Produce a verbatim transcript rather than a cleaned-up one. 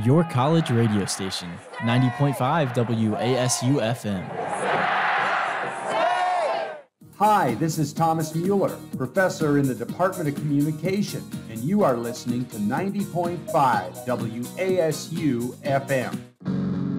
Your college radio station, ninety point five W A S U F M. Hi, this is Thomas Mueller, professor in the Department of Communication, and you are listening to ninety point five W A S U F M.